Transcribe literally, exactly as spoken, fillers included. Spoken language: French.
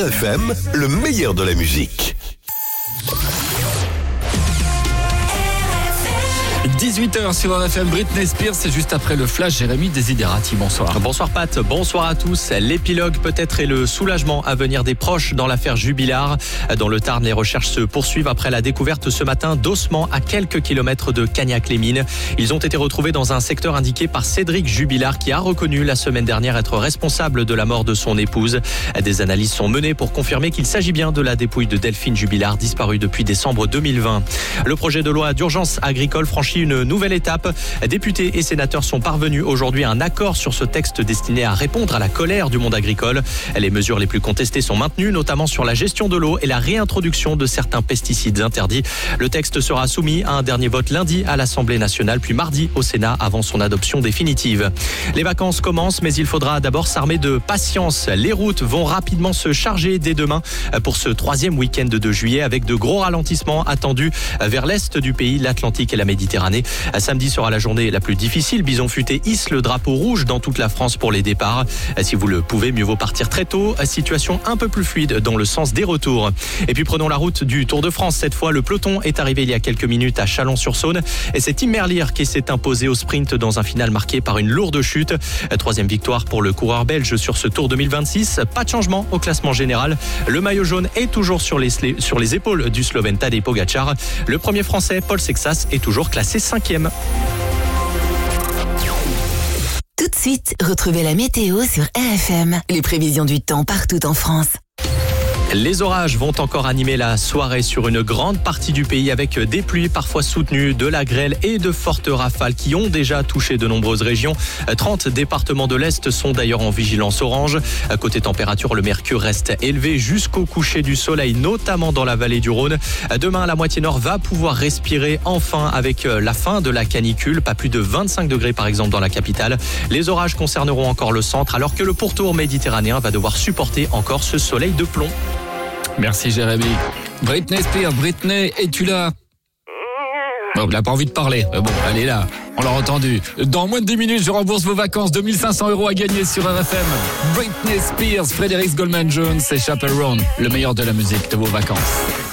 R F M, le meilleur de la musique. dix-huit heures sur R F M, Britney Spears, c'est juste après le flash. Jérémy Desiderati, bonsoir. Bonsoir Pat, bonsoir à tous. L'épilogue peut-être et le soulagement à venir des proches dans l'affaire Jubilard. Dans le Tarn, les recherches se poursuivent après la découverte ce matin d'ossements à quelques kilomètres de Cagnac-les-Mines. Ils ont été retrouvés dans un secteur indiqué par Cédric Jubilard qui a reconnu la semaine dernière être responsable de la mort de son épouse. Des analyses sont menées pour confirmer qu'il s'agit bien de la dépouille de Delphine Jubilard, disparue depuis décembre deux mille vingt. Le projet de loi d'urgence agricole franchit une nouvelle étape. Députés et sénateurs sont parvenus aujourd'hui à un accord sur ce texte destiné à répondre à la colère du monde agricole. Les mesures les plus contestées sont maintenues, notamment sur la gestion de l'eau et la réintroduction de certains pesticides interdits. Le texte sera soumis à un dernier vote lundi à l'Assemblée nationale, puis mardi au Sénat avant son adoption définitive. Les vacances commencent, mais il faudra d'abord s'armer de patience. Les routes vont rapidement se charger dès demain pour ce troisième week-end de juillet, avec de gros ralentissements attendus vers l'est du pays, l'Atlantique et la Méditerranée. Samedi sera la journée la plus difficile. Bison Futé hisse le drapeau rouge dans toute la France pour les départs. Si vous le pouvez, mieux vaut partir très tôt. Situation un peu plus fluide dans le sens des retours. Et puis prenons la route du Tour de France. Cette fois, le peloton est arrivé il y a quelques minutes à Chalon-sur-Saône. Et c'est Tim Merlier qui s'est imposé au sprint dans un final marqué par une lourde chute. Troisième victoire pour le coureur belge sur ce Tour deux mille vingt-six. Pas de changement au classement général. Le maillot jaune est toujours sur les, sur les épaules du Slovène Tadej Pogačar. Le premier français, Paul Sexas, est toujours classé cinquième. Tout de suite, retrouvez la météo sur R F M. Les prévisions du temps partout en France. Les orages vont encore animer la soirée sur une grande partie du pays avec des pluies parfois soutenues, de la grêle et de fortes rafales qui ont déjà touché de nombreuses régions. trente départements de l'Est sont d'ailleurs en vigilance orange. Côté température, le mercure reste élevé jusqu'au coucher du soleil, notamment dans la vallée du Rhône. Demain, la moitié nord va pouvoir respirer enfin avec la fin de la canicule. Pas plus de vingt-cinq degrés par exemple dans la capitale. Les orages concerneront encore le centre alors que le pourtour méditerranéen va devoir supporter encore ce soleil de plomb. Merci Jérémy. Britney Spears, Britney, es-tu là? Bon, il n'a pas envie de parler. Mais bon, elle est là. On l'a entendu. Dans moins de dix minutes, je rembourse vos vacances. deux mille cinq cents euros à gagner sur R F M. Britney Spears, Frédéric Goldman Jones et Chappell Roan. Le meilleur de la musique de vos vacances.